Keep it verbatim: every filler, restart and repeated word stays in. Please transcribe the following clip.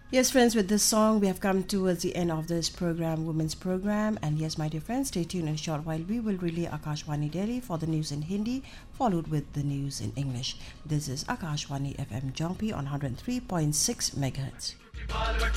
Yes, friends, with this song, we have come towards the end of this program, Women's Program. And yes, my dear friends, stay tuned in a short while. We will relay Akashwani Delhi for the news in Hindi, followed with the news in English. This is Akashwani F M Jongpi on one oh three point six megahertz.